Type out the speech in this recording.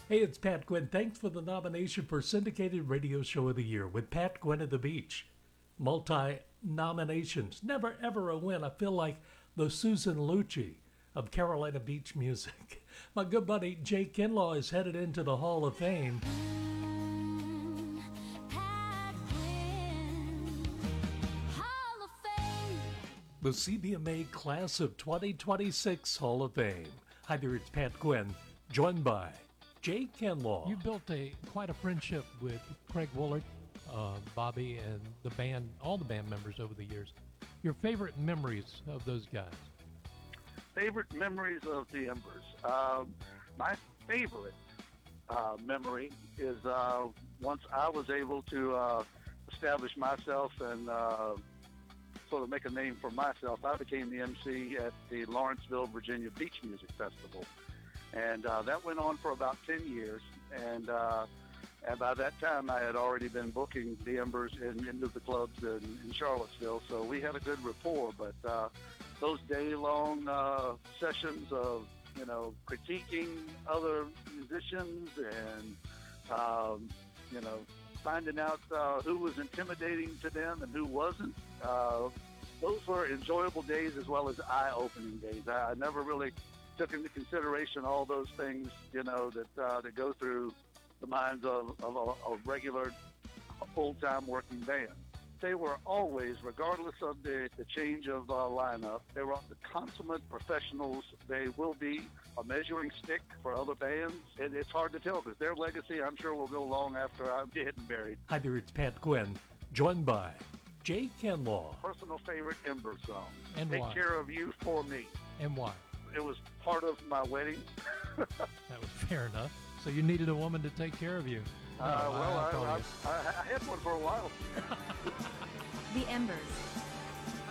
Hey, it's Pat Gwynn. Thanks for the nomination for Syndicated Radio Show of the Year with Pat Gwynn at the Beach. Multi-nominations. Never ever a win. I feel like the Susan Lucci of Carolina Beach music. My good buddy Jay Kinlaw is headed into the Hall of Fame. The CBMA Class of 2026 Hall of Fame. Hi there, it's Pat Gwynn, joined by Jay Kinlaw. You built quite a friendship with Craig Woolard, Bobby, and the band, all the band members over the years. Your favorite memories of those guys? Favorite memories of the Embers. My favorite memory is once I was able to establish myself and sort of make a name for myself. I became the MC at the Lawrenceville, Virginia Beach Music Festival. And that went on for about 10 years. And by that time, I had already been booking the Embers into the clubs in Charlottesville. So we had a good rapport. But those day-long sessions of, critiquing other musicians and, finding out who was intimidating to them and who wasn't. Those were enjoyable days as well as eye-opening days. I never really took into consideration all those things, that go through the minds of a regular full-time working band. They were always, regardless of the change of lineup, they were the consummate professionals. They will be a measuring stick for other bands. It's hard to tell because their legacy, I'm sure, will go long after I'm dead and buried. Hi there, it's Pat Gwynn, joined by Jay Kinlaw. Personal favorite Ember song. And Take why? Care of You for Me. And why? It was part of my wedding. That was fair enough. So you needed a woman to take care of you. I had one for a while. The Embers.